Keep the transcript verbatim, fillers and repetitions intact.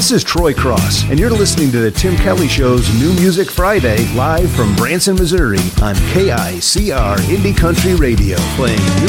This is Troy Cross, and you're listening to the Tim Kelly Show's New Music Friday, live from Branson, Missouri, on K I C R Indie Country Radio, playing new